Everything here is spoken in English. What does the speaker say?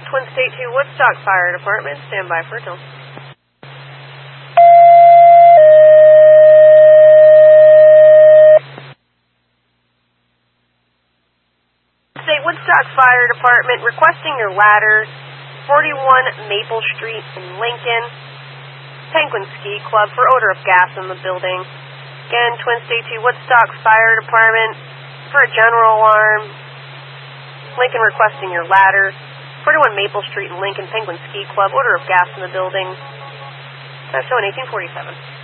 Twin State 2 Woodstock Fire Department, stand by for a tone. State Woodstock Fire Department requesting your ladder, 41 Maple Street in Lincoln, Penguin Ski Club for odor of gas in the building. Again, Twin State 2 Woodstock Fire Department for a general alarm. Lincoln requesting your ladder, 41 Maple Street in Lincoln, Penguin Ski Club, odor of gas in the building. Showing 1847.